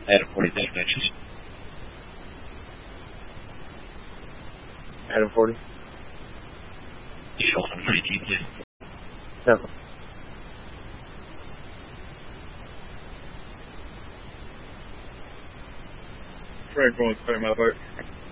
Adam 40 dimensions. Adam 40. Default on 19, please. No. Freight going clear my boat.